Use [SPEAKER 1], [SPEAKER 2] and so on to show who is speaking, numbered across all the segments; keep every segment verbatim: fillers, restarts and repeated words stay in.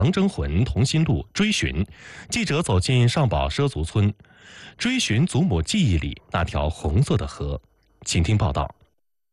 [SPEAKER 1] 长征魂同心路追寻，记者走进上堡畲族村，追寻祖母记忆里那条红色的河。请听报道。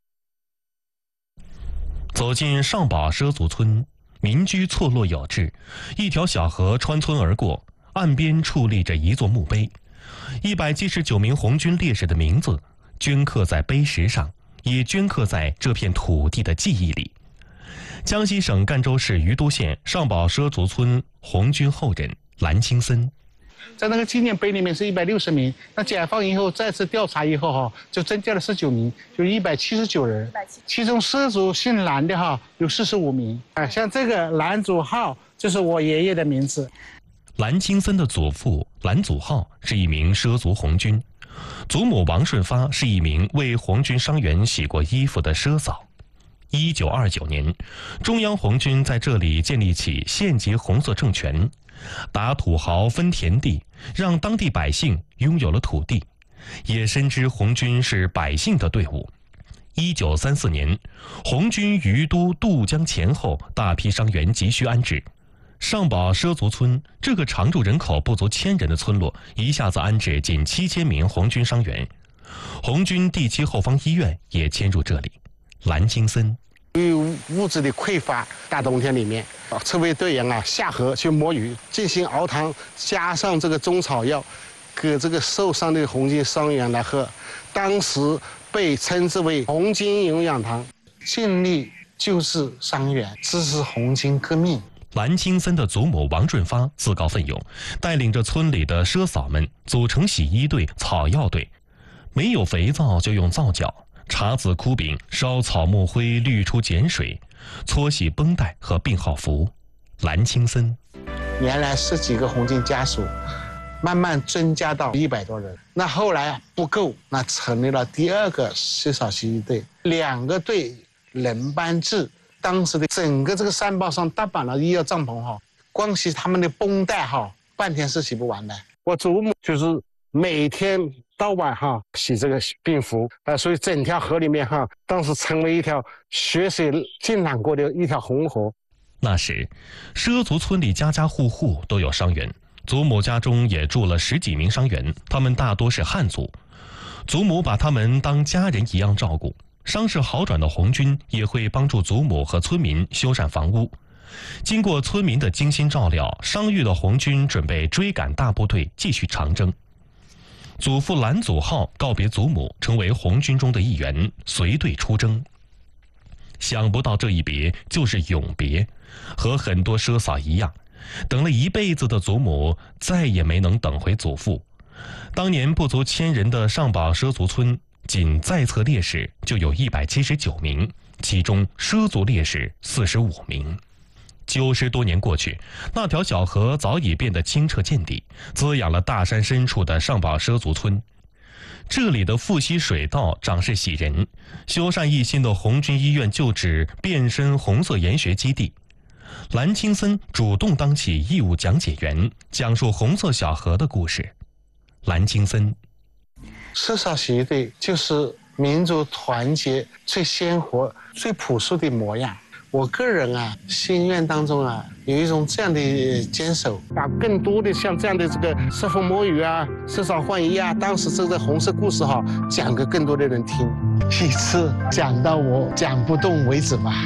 [SPEAKER 1] 走进上堡畲族村，民居错落有致，一条小河穿村而过，岸边矗立着一座墓碑，一百七十九名红军烈士的名字镌刻在碑石上，也镌刻在这片土地的记忆里。江西省赣州市于都县上堡畲族村红军后人蓝青森，
[SPEAKER 2] 在那个纪念碑里面是一百六十名，那解放以后再次调查以后哈，就增加了十九名，就一百七十九人，其中畲族姓蓝的哈有四十五名。啊，像这个蓝祖浩就是我爷爷的名字。
[SPEAKER 1] 蓝青森的祖父蓝祖浩是一名畲族红军，祖母王顺发是一名为红军伤员洗过衣服的畲嫂。一九二九年，中央红军在这里建立起县级红色政权，打土豪分田地，让当地百姓拥有了土地，也深知红军是百姓的队伍。一九三四年，红军于都渡江前后，大批伤员急需安置。上堡畲族村这个常住人口不足千人的村落，一下子安置近七千名红军伤员。红军第七后方医院也迁入这里。蓝青森，
[SPEAKER 2] 由于物质的匮乏，大冬天里面，车队队员啊下河去摸鱼，进行熬汤，加上这个中草药，给这个受伤的红军伤员来喝。当时被称之为红军营养汤，尽力救治伤员，支持红军革命。
[SPEAKER 1] 蓝青森的祖母王顺发自告奋勇，带领着村里的畲嫂们组成洗衣队、草药队，没有肥皂就用皂角。茶籽枯饼烧草木灰滤出碱水，搓洗绷带和病号服。蓝青森，
[SPEAKER 2] 原来十几个红军家属，慢慢增加到一百多人。那后来不够，那成立了第二个畲嫂洗衣队，两个队轮班制。当时的整个这个山包上搭满了医药帐篷哈，光洗他们的绷带哈，半天是洗不完的。我祖母就是每天到晚哈洗这个病服，呃，所以整条河里面哈，当时成为一条血水浸染过的一条红河。
[SPEAKER 1] 那时，畲族村里家家户户都有伤员，祖母家中也住了十几名伤员，他们大多是汉族。祖母把他们当家人一样照顾。伤势好转的红军也会帮助祖母和村民修缮房屋。经过村民的精心照料，伤愈的红军准备追赶大部队继续长征。祖父蓝祖浩告别祖母，成为红军中的一员，随队出征。想不到这一别就是永别，和很多畲嫂一样，等了一辈子的祖母再也没能等回祖父。当年不足千人的上堡畲族村，仅在册烈士就有一百七十九名，其中畲族烈士四十五名。九十多年过去，那条小河早已变得清澈见底，滋养了大山深处的上堡畲族村。这里的富溪水道长势喜人，修缮一新的红军医院旧址变身红色研学基地。蓝青森主动当起义务讲解员，讲述红色小河的故事。蓝青森，
[SPEAKER 2] 畲嫂洗衣队就是民族团结最鲜活、最朴素的模样。我个人啊，心愿当中啊，有一种这样的坚守，把更多的像这样的这个畲父摸鱼啊、畲嫂换衣啊，当时这个红色故事哈，讲给更多的人听，一直讲到我讲不动为止吧。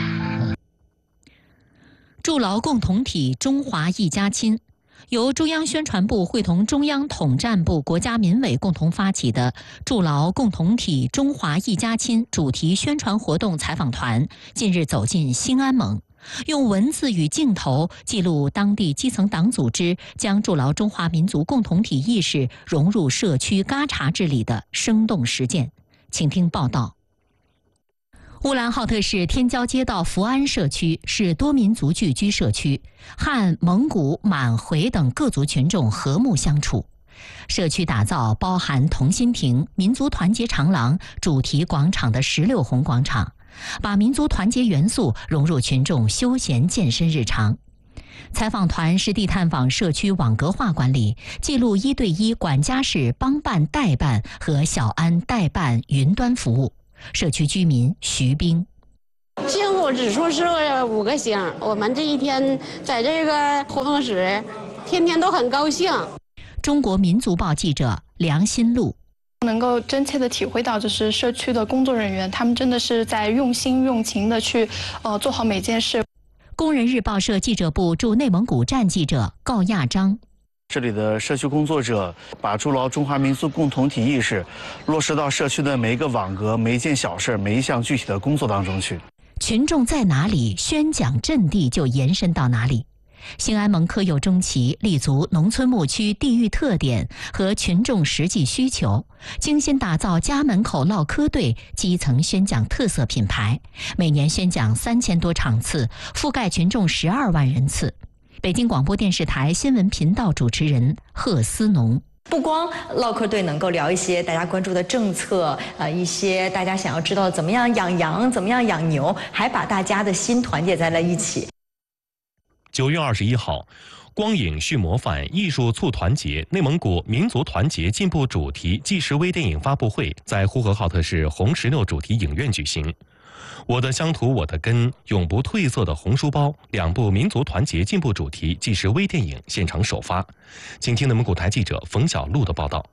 [SPEAKER 3] 筑牢共同体，中华一家亲。由中央宣传部会同中央统战部、国家民委共同发起的“筑牢共同体，中华一家亲”主题宣传活动采访团近日走进兴安盟，用文字与镜头记录当地基层党组织将筑牢中华民族共同体意识融入社区嘎查治理的生动实践。请听报道。乌兰浩特市天骄街道福安社区是多民族聚居社区，汉、蒙古、满、回等各族群众和睦相处。社区打造包含同心亭、民族团结长廊、主题广场的十六红广场，把民族团结元素融入群众休闲健身日常。采访团实地探访社区网格化管理，记录一对一管家式帮办代办和小安代办云端服务。社区居民徐冰，
[SPEAKER 4] 经过度指数是五个星。我们这一天在这个活动室，天天都很高兴。
[SPEAKER 3] 中国民族报记者梁新路。
[SPEAKER 5] 能够真切的体会到，就是社区的工作人员，他们真的是在用心用情的去，呃，做好每件事。
[SPEAKER 3] 工人日报社记者部驻内蒙古站记者高亚章。
[SPEAKER 6] 这里的社区工作者把筑牢中华民族共同体意识落实到社区的每一个网格、每一件小事、每一项具体的工作当中去。
[SPEAKER 3] 群众在哪里，宣讲阵地就延伸到哪里。兴安盟科幼中旗立足农村牧区地域特点和群众实际需求，精心打造家门口唠嗑队基层宣讲特色品牌，每年宣讲三千多场次，覆盖群众十二万人次。北京广播电视台新闻频道主持人贺思农。
[SPEAKER 7] 不光唠嗑队能够聊一些大家关注的政策，呃，一些大家想要知道怎么样养羊、怎么样养牛，还把大家的心团结在了一起。
[SPEAKER 1] 九月二十一号，光影续模范，艺术促团结，内蒙古民族团结进步主题纪实微电影发布会在呼和浩特市红石榴主题影院举行。我的乡土我的根，永不褪色的红书包两部民族团结进步主题纪实微电影现场首发。请听内蒙古台记者冯小璐的报道。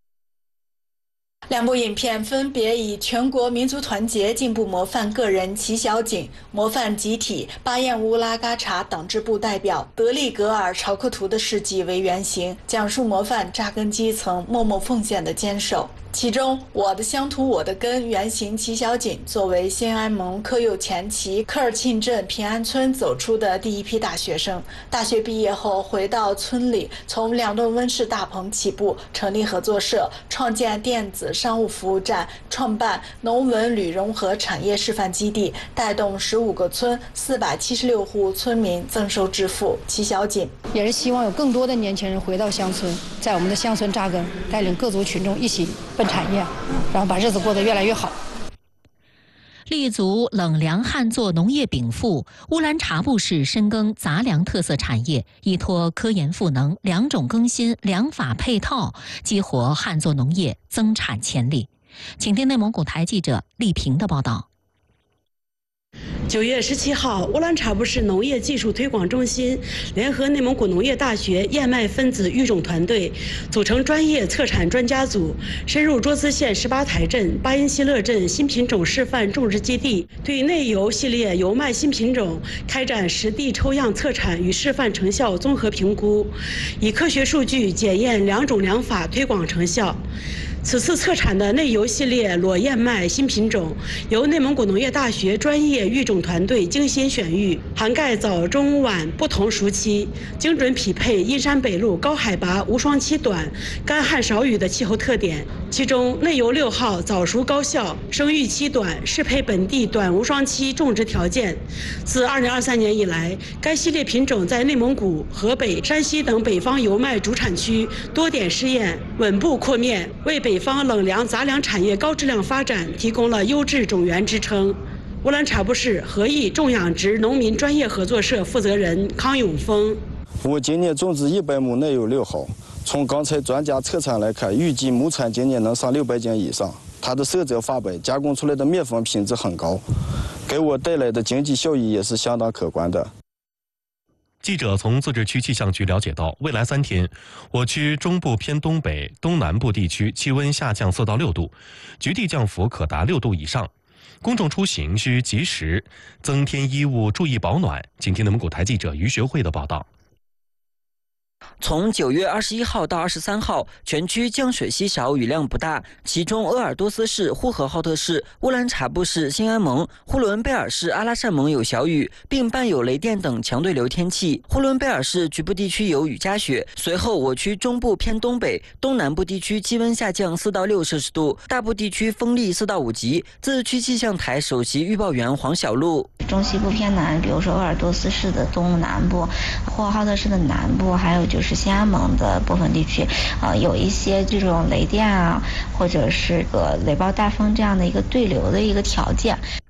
[SPEAKER 8] 两部影片分别以全国民族团结进步模范个人齐小景、模范集体巴彦乌拉嘎查党支部代表德里格尔朝克图的事迹为原型，讲述模范扎根基层、默默奉献的坚守。其中，我的乡土我的根原型齐小景作为兴安盟科幼前旗科尔沁镇平安村走出的第一批大学生，大学毕业后回到村里，从两栋温室大棚起步，成立合作社，创建电子商务服务站，创办农文旅融合产业示范基地，带动十五个村四百七十六户村民增收致富。齐小景
[SPEAKER 9] 也是希望有更多的年轻人回到乡村，在我们的乡村扎根，带领各族群众一起奔产业，然后把日子过得越来越好。
[SPEAKER 3] 立足冷粮旱作农业禀赋，乌兰察布市深耕杂粮特色产业，依托科研赋能、良种更新、良法配套，激活旱作农业增产潜力。请听内蒙古台记者丽萍的报道。
[SPEAKER 10] 九月十七号，乌兰察布市农业技术推广中心联合内蒙古农业大学燕麦分子育种团队，组成专业测产专家组，深入卓资县十八台镇、巴音希勒镇新品种示范种植基地，对内油系列油麦新品种开展实地抽样测产与示范成效综合评估，以科学数据检验良种良法推广成效。此次测产的内油系列裸燕麦新品种，由内蒙古农业大学专业育种团队精心选育，涵盖早、中、晚不同熟期，精准匹配阴山北路高海拔、无霜期短、干旱少雨的气候特点。其中，内油六号早熟高效，生育期短，适配本地短无霜期种植条件。自二零二三年以来，该系列品种在内蒙古、河北、山西等北方油麦主产区多点试验，稳步扩面，为北北方冷粮杂粮产业高质量发展提供了优质种源支撑。乌兰察布市合益种养殖农民专业合作社负责人康永峰：
[SPEAKER 11] 我今年种植一百亩内油六号，从刚才专家测产来看，预计亩产今年能上六百斤以上。它的色泽发白，加工出来的面粉品质很高，给我带来的经济效益也是相当可观的。
[SPEAKER 1] 记者从自治区气象局了解到，未来三天，我区中部偏东北、东南部地区气温下降四到六度，局地降幅可达六度以上。公众出行需及时增添衣物，注意保暖。请听内蒙古台记者于学慧的报道。
[SPEAKER 12] 从九月二十一号到二十三号，全区降水稀少，雨量不大。其中，鄂尔多斯市、呼和浩特市、乌兰察布市、兴安盟、呼伦贝尔市、阿拉善盟有小雨，并伴有雷电等强对流天气。呼伦贝尔市局部地区有雨夹雪。随后，我区中部偏东北、东南部地区气温下降四到六摄氏度，大部地区风力四到五级。自治区气象台首席预报员黄小璐：
[SPEAKER 13] 中西部偏南，比如说鄂尔多斯市的东南部、呼和浩特市的南部，还有就是兴安盟的部分地区，呃，有一些这种雷电啊，或者是个雷暴大风这样的一个对流的一个条件。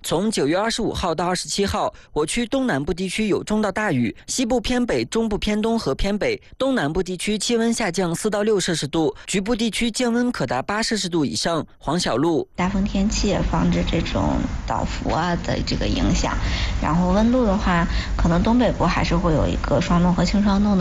[SPEAKER 12] 从九月二十五号到二十七号，我区东南部地区有中到大雨，西部偏北、中部偏东和偏北、东南部地区气温下降四到六摄氏度，局部地区降温可达八摄氏度以上。黄小璐，
[SPEAKER 13] 大风天气防止这种倒伏啊的这个影响，然后温度的话，可能东北部还是会有一个霜冻和轻霜冻的。